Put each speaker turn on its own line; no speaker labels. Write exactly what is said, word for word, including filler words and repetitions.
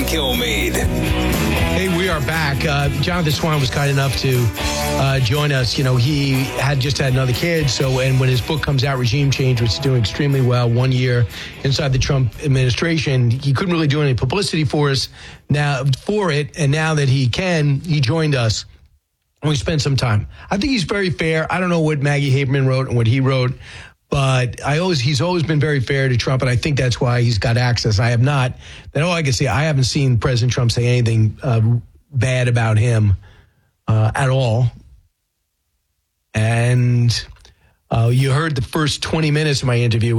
Kilmeade.
Hey, we are back. Uh, Jonathan Swan was kind enough to uh, join us. You know, he had just had another kid. So, and when his book comes out, Regime Change, which is doing extremely well, one year inside the Trump administration, he couldn't really do any publicity for us now for it. And now that he can, he joined us. And we spent some time. I think he's very fair. I don't know what Maggie Haberman wrote and what he wrote, but I always he's always been very fair to Trump, and I think that's why he's got access. I have not. That all I can say, I haven't seen President Trump say anything uh, bad about him uh, at all. And uh, you heard the first twenty minutes of my interview.